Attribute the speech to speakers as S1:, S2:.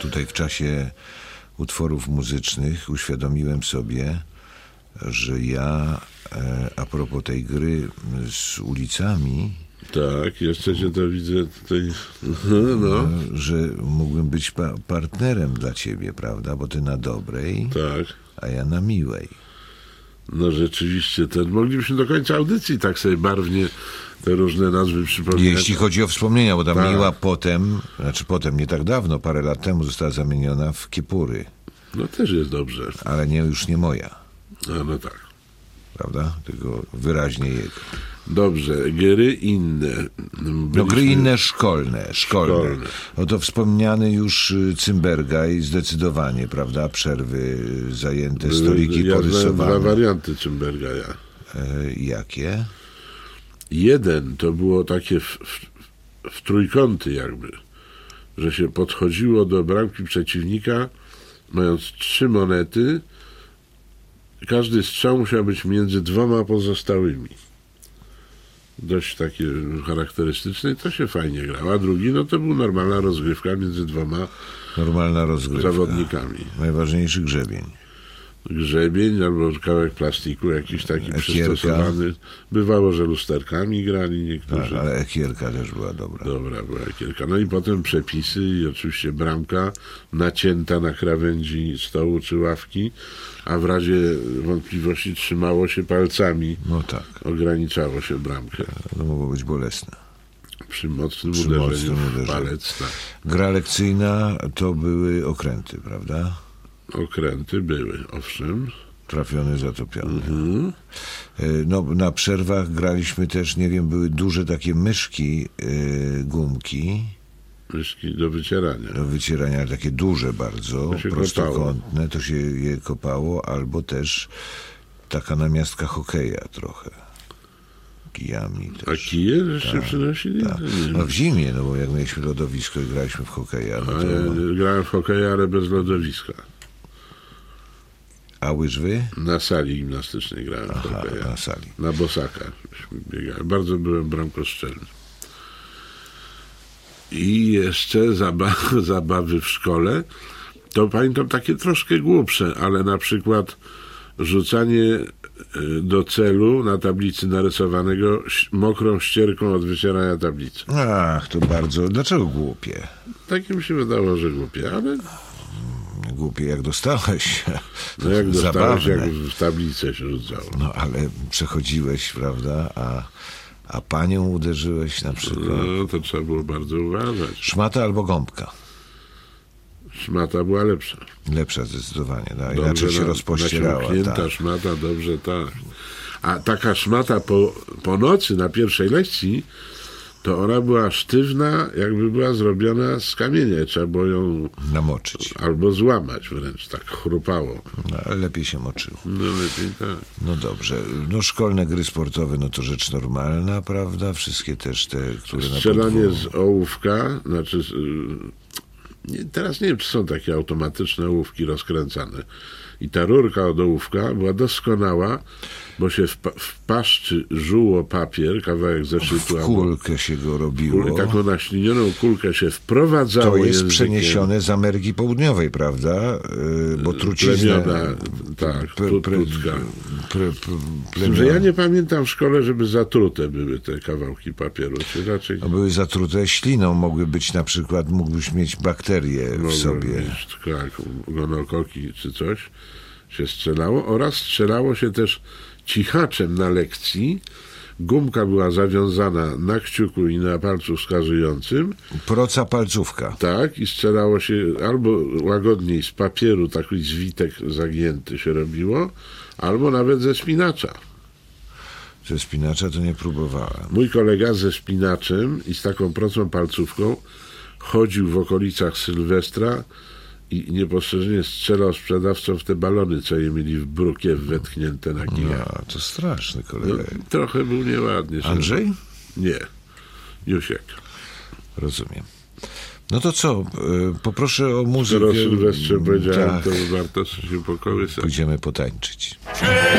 S1: tutaj w czasie utworów muzycznych uświadomiłem sobie, że ja a propos tej gry z ulicami,
S2: Tak, jeszcze cię to widzę tutaj. No.
S1: że mógłbym być partnerem dla ciebie, prawda? Bo ty na dobrej,
S2: Tak.
S1: a ja na miłej.
S2: No rzeczywiście, moglibyśmy do końca audycji tak sobie barwnie te różne nazwy przypomnieć.
S1: Jeśli chodzi o wspomnienia, bo ta
S2: Tak.
S1: miła potem, nie tak dawno, parę lat temu została zamieniona w Kiepury,
S2: No też jest dobrze.
S1: ale już nie moja,
S2: No tak.
S1: prawda? Tylko wyraźnie jego.
S2: Dobrze, gry inne.
S1: No gry inne szkolne.
S2: Szkolne.
S1: No to wspomniany już Cymbergaj zdecydowanie, prawda? Przerwy zajęte, stoliki
S2: Ja znałem
S1: porysowane.
S2: dwa warianty Cymbergaja.
S1: Jakie?
S2: Jeden to było takie w trójkąty jakby, że się podchodziło do bramki przeciwnika, mając 3 monety. Każdy strzał musiał być między 2 pozostałymi. Dość takie charakterystyczne i to się fajnie grało. A drugi, no to była normalna rozgrywka między 2
S1: Normalna rozgrywka.
S2: zawodnikami.
S1: Najważniejszy grzebień.
S2: Grzebień albo kawałek plastiku jakiś taki
S1: Ekierka.
S2: przystosowany. Bywało, że lusterkami grali niektórzy.
S1: Tak, ale ekierka też była dobra.
S2: Dobra była ekierka. No i potem przepisy i oczywiście bramka nacięta na krawędzi stołu czy ławki, a w razie wątpliwości trzymało się palcami.
S1: No tak,
S2: Ograniczało się bramkę.
S1: to mogło być bolesne.
S2: Przy mocnym
S1: Przy
S2: uderzeniu
S1: mocnym
S2: w
S1: uderzeniu.
S2: palec. Tak.
S1: Gra lekcyjna to były okręty, prawda?
S2: Okręty były, owszem.
S1: Trafiony, zatopiony. No, na przerwach graliśmy też, nie wiem, były duże takie myszki, gumki
S2: Myszki do wycierania.
S1: do wycierania, takie duże bardzo,
S2: To się
S1: prostokątne, to się je kopało, albo też taka namiastka hokeja trochę. Kijami
S2: A
S1: też.
S2: kije żeście przynosili?
S1: Tak. No w zimie, no bo jak mieliśmy lodowisko i graliśmy w hokeja, no
S2: A
S1: to...
S2: ja grałem w hokeja, ale bez lodowiska.
S1: A łyżwy?
S2: Na sali gimnastycznej grałem w hokeja.
S1: Na sali.
S2: Na bosaka myśmy biegali. Bardzo byłem bramkostrzelny. I jeszcze zabawy w szkole. To pamiętam takie troszkę głupsze, ale na przykład rzucanie do celu na tablicy narysowanego mokrą ścierką od wycierania tablicy.
S1: Ach, to bardzo... Dlaczego głupie?
S2: Takie mi się wydało, że głupie, ale
S1: Głupie jak dostałeś.
S2: no jak dostałeś,
S1: Zabawne.
S2: jak w tablicę się rzucało.
S1: No ale przechodziłeś, prawda, a panią uderzyłeś na przykład.
S2: No to trzeba było bardzo uważać.
S1: Szmata albo gąbka.
S2: Szmata była lepsza.
S1: Lepsza zdecydowanie. No,
S2: Dobrze
S1: inaczej się rozpościerała.
S2: nasiąknięta
S1: Tak.
S2: szmata, dobrze, tak. A taka szmata po nocy na pierwszej lekcji, to ona była sztywna, jakby była zrobiona z kamienia. Trzeba było ją
S1: Namoczyć.
S2: albo złamać wręcz, tak chrupało.
S1: No, ale lepiej się moczyło.
S2: No lepiej tak.
S1: No dobrze. No szkolne gry sportowe, no to rzecz normalna, prawda? Wszystkie też te, które na
S2: Strzelanie
S1: podwórku.
S2: z ołówka, znaczy teraz nie wiem, czy są takie automatyczne ołówki rozkręcane. I ta rurka od ołówka była doskonała, bo się w paszczy żuło papier, kawałek zeszytu.
S1: W kulkę się go robiło.
S2: Taką naślinioną kulkę się wprowadzało
S1: To jest
S2: językiem.
S1: przeniesione z Ameryki Południowej, prawda? Bo truciznę...
S2: Plemiona, tak, trutka.
S1: plemiona.
S2: Że ja nie pamiętam w szkole, żeby zatrute były te kawałki papieru. Czy raczej
S1: No, były zatrute śliną, mogły być na przykład, mógłbyś mieć bakterie w sobie.
S2: mieć, tak, gonokoki czy coś się strzelało oraz strzelało się też cichaczem na lekcji. Gumka była zawiązana na kciuku i na palcu wskazującym.
S1: Proca palcówka.
S2: Tak, i strzelało się albo łagodniej z papieru, taki zwitek zagięty się robiło, albo nawet ze spinacza.
S1: Ze spinacza to nie próbowałem.
S2: Mój kolega ze spinaczem i z taką procą palcówką chodził w okolicach Sylwestra i niepostrzeżenie strzelał sprzedawcom w te balony, co je mieli w brukiew wetknięte na kijach.
S1: No, to straszny
S2: No,
S1: kolega.
S2: trochę był nieładnie.
S1: Andrzej?
S2: Nie. Jusiek.
S1: Rozumiem. No to co? Poproszę o muzykę.
S2: Skoro Sylwestrze powiedziałem,
S1: Tak.
S2: to warto się pokołysać.
S1: Pójdziemy potańczyć.